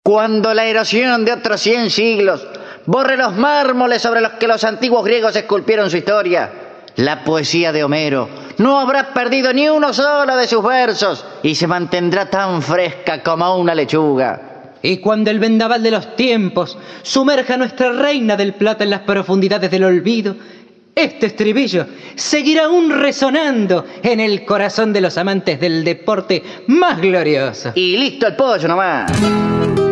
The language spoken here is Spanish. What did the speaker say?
Cuando la erosión de otros 100 siglos borre los mármoles sobre los que los antiguos griegos esculpieron su historia, la poesía de Homero no habrá perdido ni uno solo de sus versos y se mantendrá tan fresca como una lechuga. Y cuando el vendaval de los tiempos sumerja a nuestra reina del plata en las profundidades del olvido, este estribillo seguirá aún resonando en el corazón de los amantes del deporte más glorioso. Y listo el pollo nomás.